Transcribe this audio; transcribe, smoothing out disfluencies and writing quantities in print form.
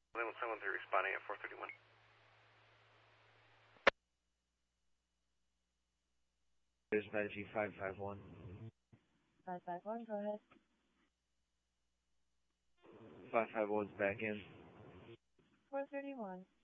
1173 responding at 431. Dispatch 551. 551, go ahead. 551's back in. 431.